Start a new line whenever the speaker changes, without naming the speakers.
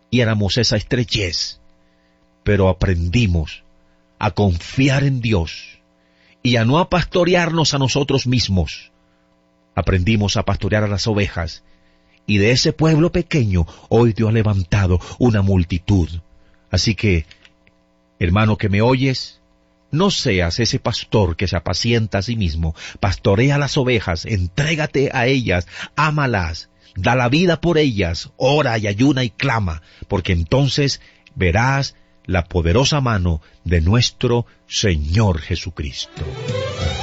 y éramos esa estrechez, pero aprendimos a confiar en Dios y a no pastorearnos a nosotros mismos. Aprendimos a pastorear a las ovejas, y de ese pueblo pequeño hoy Dios ha levantado una multitud. Así que, hermano que me oyes, no seas ese pastor que se apacienta a sí mismo. Pastorea a las ovejas, entrégate a ellas, ámalas, da la vida por ellas, ora y ayuna y clama, porque entonces verás la poderosa mano de nuestro Señor Jesucristo.